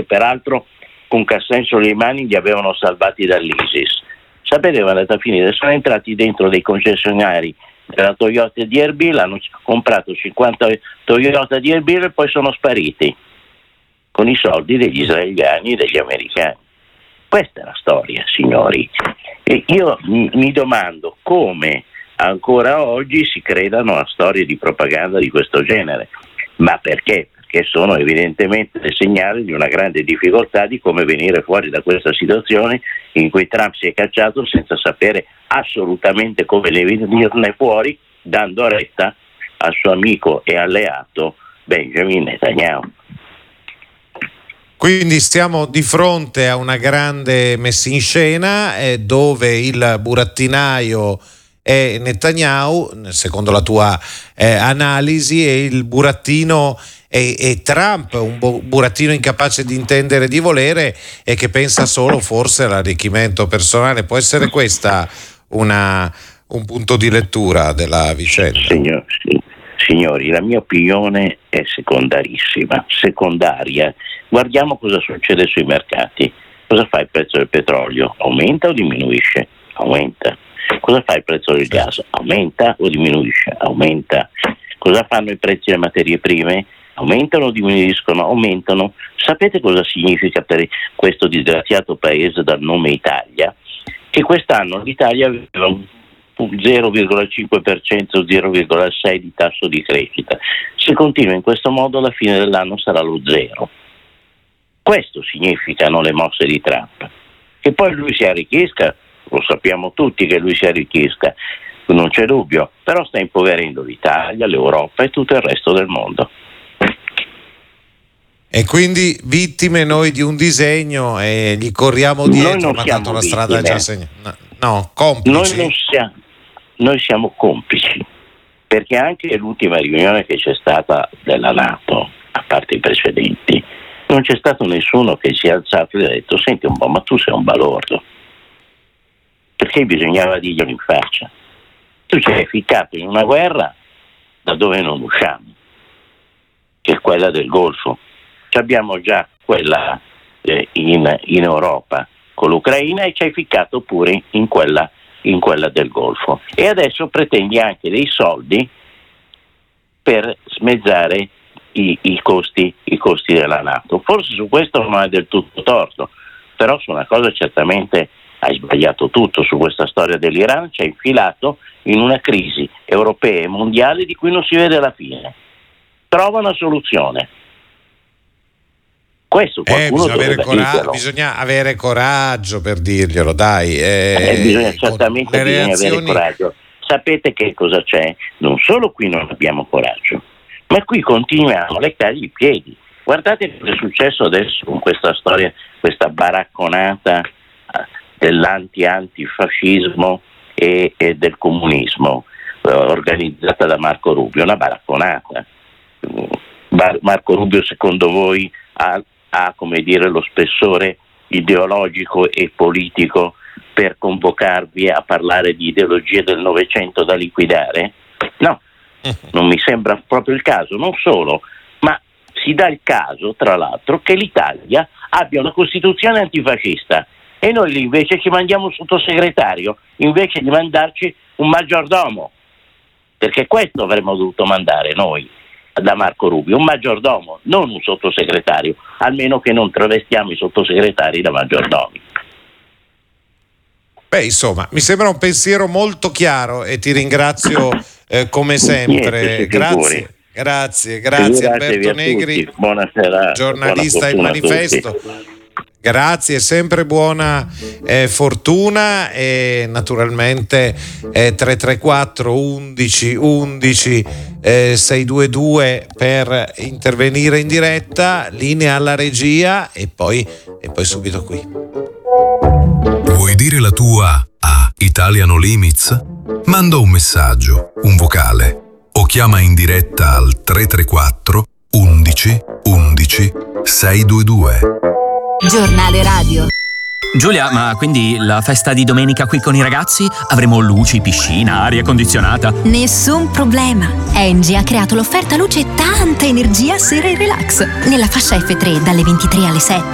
peraltro con Cassensoli e Mani li avevano salvati dall'ISIS. Sapete dove è andata a finire? Sono entrati dentro dei concessionari della Toyota di Erbil, hanno comprato 50 Toyota di Erbil e poi sono spariti con i soldi degli israeliani e degli americani. Questa è la storia, signori. E io mi domando come ancora oggi si credano a storie di propaganda di questo genere. Ma perché? Perché sono evidentemente dei segnali di una grande difficoltà di come venire fuori da questa situazione in cui Trump si è cacciato senza sapere assolutamente come venirne fuori, dando retta al suo amico e alleato Benjamin Netanyahu. Quindi stiamo di fronte a una grande messa in scena dove il burattinaio è Netanyahu, secondo la tua analisi, e il burattino è Trump, un burattino incapace di intendere e di volere e che pensa solo forse all'arricchimento personale. Può essere questa un punto di lettura della vicenda? Signori, la mia opinione è secondaria. Guardiamo cosa succede sui mercati. Cosa fa il prezzo del petrolio? Aumenta o diminuisce? Aumenta. Cosa fa il prezzo del gas? Aumenta o diminuisce? Aumenta. Cosa fanno i prezzi delle materie prime? Aumentano o diminuiscono? Aumentano. Sapete cosa significa per questo disgraziato paese dal nome Italia? Che quest'anno l'Italia aveva un 0,5%, 0,6% di tasso di crescita. Se continua in questo modo, alla fine dell'anno sarà lo 0. Questo significano le mosse di Trump. Che poi lui si arricchisca, lo sappiamo tutti che lui si arricchisca, non c'è dubbio, però sta impoverendo l'Italia, l'Europa e tutto il resto del mondo. E quindi vittime noi di un disegno e gli corriamo dietro, ma tanto la strada è già segnata. No, complici. Noi siamo complici, perché anche l'ultima riunione che c'è stata della NATO, a parte i precedenti, non c'è stato nessuno che si è alzato e ha detto: senti un po', ma tu sei un balordo, perché bisognava dirglielo in faccia. Tu ci hai ficcato in una guerra da dove non usciamo, che è quella del Golfo. Ci abbiamo già quella in Europa con l'Ucraina e ci hai ficcato pure in quella del Golfo. E adesso pretendi anche dei soldi per smezzare i costi della NATO. Forse su questo non è del tutto torto, però su una cosa certamente hai sbagliato tutto. Su questa storia dell'Iran ci hai infilato in una crisi europea e mondiale di cui non si vede la fine. Trova una soluzione. Questo bisogna avere coraggio per dirglielo, dai. Bisogna avere coraggio. Sapete che cosa c'è? Non solo qui non abbiamo coraggio, ma qui continuiamo a leccargli i piedi. Guardate cosa è successo adesso con questa storia, questa baracconata dell'antifascismo e del comunismo organizzata da Marco Rubio, una baracconata. Marco Rubio, secondo voi, ha come dire lo spessore ideologico e politico per convocarvi a parlare di ideologie del Novecento da liquidare? No, non mi sembra proprio il caso. Non solo, ma si dà il caso, tra l'altro, che l'Italia abbia una Costituzione antifascista e noi lì invece ci mandiamo un sottosegretario invece di mandarci un maggiordomo, perché questo avremmo dovuto mandare noi da Marco Rubio, un maggiordomo, non un sottosegretario, almeno che non travestiamo i sottosegretari da maggiordomi. Beh, insomma, mi sembra un pensiero molto chiaro e ti ringrazio come sempre. Grazie Alberto Negri, buonasera, giornalista Il Manifesto. Grazie, sempre buona fortuna e naturalmente 334 11 11 622 per intervenire in diretta, linea alla regia e poi subito qui. Vuoi dire la tua a Italiano Limits? Manda un messaggio, un vocale o chiama in diretta al 334 11 11 622. Giornale radio. Giulia, ma quindi la festa di domenica qui con i ragazzi? Avremo luci, piscina, aria condizionata? Nessun problema. Engie ha creato l'offerta luce e tanta energia sera e relax. Nella fascia F3 dalle 23 alle 7